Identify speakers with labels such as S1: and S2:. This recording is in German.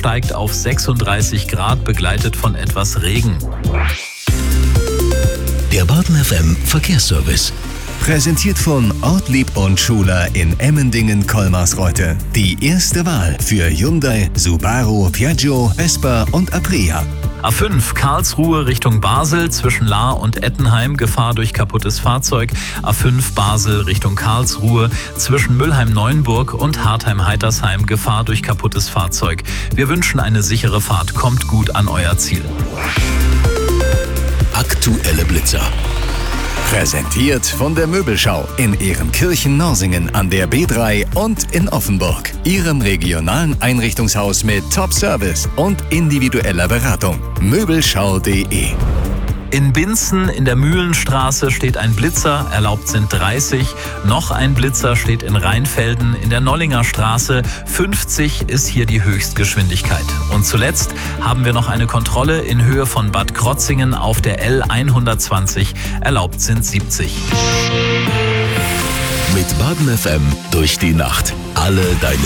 S1: steigt auf 36 Grad, begleitet von etwas Regen.
S2: Der Baden FM Verkehrsservice. Präsentiert von Ortlieb und Schuler in Emmendingen-Kolmarsreuth. Die erste Wahl für Hyundai, Subaru, Piaggio, Vespa und Aprilia.
S1: A5 Karlsruhe Richtung Basel zwischen Lahr und Ettenheim, Gefahr durch kaputtes Fahrzeug. A5 Basel Richtung Karlsruhe zwischen Mülheim-Neuenburg und Hartheim-Heitersheim, Gefahr durch kaputtes Fahrzeug. Wir wünschen eine sichere Fahrt, kommt gut an euer Ziel.
S2: Aktuelle Blitzer. Präsentiert von der Möbelschau in Ehrenkirchen-Norsingen an der B3 und in Offenburg. Ihrem regionalen Einrichtungshaus mit Top-Service und individueller Beratung. Möbelschau.de.
S1: In Binzen in der Mühlenstraße steht ein Blitzer, erlaubt sind 30. Noch ein Blitzer steht in Rheinfelden in der Nollinger Straße. 50 ist hier die Höchstgeschwindigkeit. Und zuletzt haben wir noch eine Kontrolle in Höhe von Bad Krotzingen auf der L120. Erlaubt sind 70.
S2: Mit Baden FM durch die Nacht. Alle deine